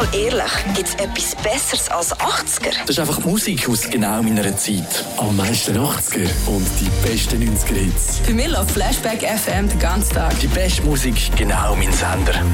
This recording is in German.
Mal ehrlich, gibt es etwas Besseres als 80er? Das ist einfach Musik aus genau meiner Zeit. Am meisten 80er und die besten 90er Hits. Für mich läuft Flashback FM den ganzen Tag. Die beste Musik, genau mein Sender.